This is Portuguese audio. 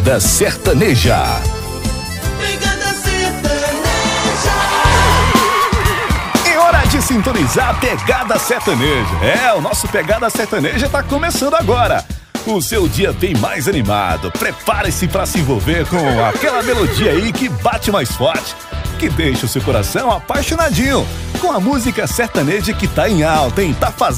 Pegada Sertaneja. Pegada Sertaneja. É hora de sintonizar a Pegada Sertaneja. O nosso Pegada Sertaneja tá começando agora. O seu dia bem mais animado. Prepare-se para se envolver com aquela melodia aí que bate mais forte, que deixa o seu coração apaixonadinho, com a música sertaneja que tá em alta, hein? Tá fazendo